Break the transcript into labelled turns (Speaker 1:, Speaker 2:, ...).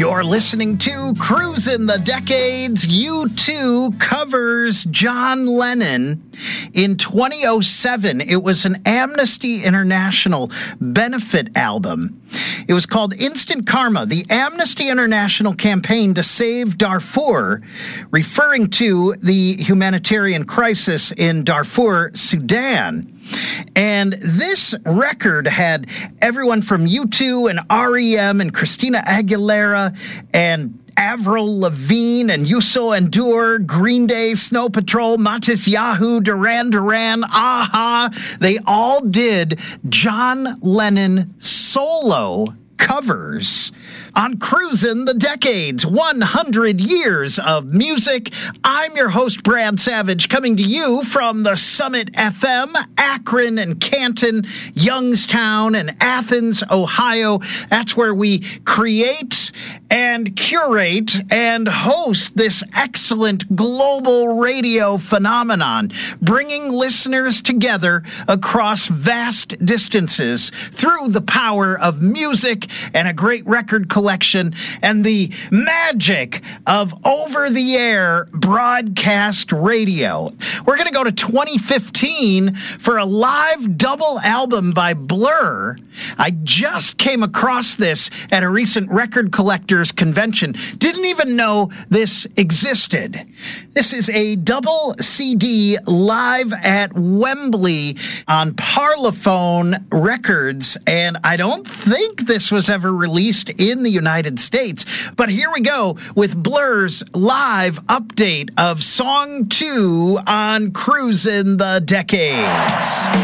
Speaker 1: You're listening to Cruisin' the Decades. U2 covers John Lennon in 2007. It was an Amnesty International benefit album. It was called Instant Karma, the Amnesty International campaign to save Darfur, referring to the humanitarian crisis in Darfur, Sudan. And this record had everyone from U2 and REM and Christina Aguilera and Avril Lavigne and Yuso Endur, Green Day, Snow Patrol, Matisyahu, Duran Duran, Aha. They all did John Lennon solo covers on Cruisin' the Decades, 100 years of music. I'm your host, Brad Savage, coming to you from the Summit FM, Akron and Canton, Youngstown and Athens, Ohio. That's where we create and curate and host this excellent global radio phenomenon, bringing listeners together across vast distances through the power of music and a great record collection and the magic of over-the-air broadcast radio. We're going to go to 2015 for a live double album by Blur. I just came across this at a recent record collectors convention. Didn't even know this existed. This is a double CD live at Wembley on Parlophone Records, and I don't think this was ever released in the United States. But here we go with Blur's live update of Song 2 on Cruisin' the Decades.